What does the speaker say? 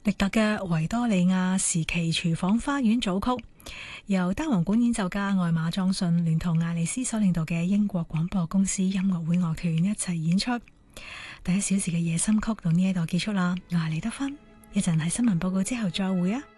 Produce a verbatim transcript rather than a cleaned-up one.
力特嘅維多利亞時期廚房花園組曲，由單簧管演奏家艾馬莊遜聯同艾利斯所領導嘅英國廣播公司音樂會樂團一齊演出。第一小時嘅夜深曲到呢一度結束啦，我係李德芬，一陣喺新聞報告之後再會啊。